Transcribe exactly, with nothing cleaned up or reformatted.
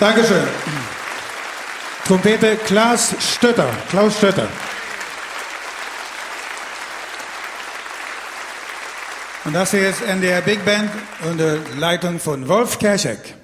Dankeschön. Trompete Klaus Stötter. Klaus Stötter. Und das hier ist N D R Big Band unter Leitung von Wolf Kerschek.